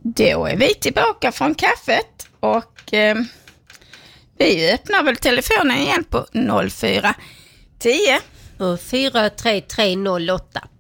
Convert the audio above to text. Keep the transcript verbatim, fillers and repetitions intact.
Då är vi tillbaka från kaffet och eh, vi öppnar väl telefonen igen på noll fyra tio och fyra tre tre noll åtta.